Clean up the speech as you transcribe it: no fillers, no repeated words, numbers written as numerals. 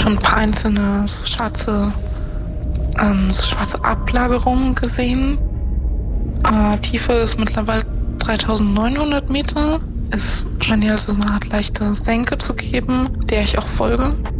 schon ein paar einzelne so schwarze Ablagerungen gesehen. Tiefe ist mittlerweile 3900 Meter. Es scheint hier also eine Art leichte Senke zu geben, der ich auch folge.